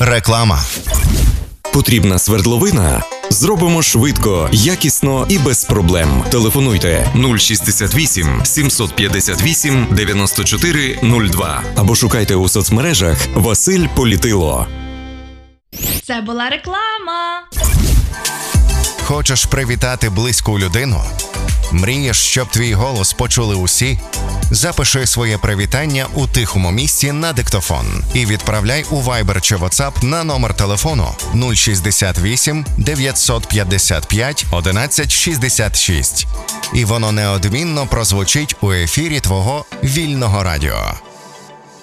Реклама. Потрібна свердловина? Зробимо швидко, якісно і без проблем. Телефонуйте 068 758 94 02 або шукайте у соцмережах Василь Політило. Це була реклама. Хочеш привітати близьку людину? Мрієш, щоб твій голос почули усі? Запиши своє привітання у тихому місці на диктофон і відправляй у Viber чи WhatsApp на номер телефону 068 955 11 66. І воно неодмінно прозвучить у ефірі твого вільного радіо.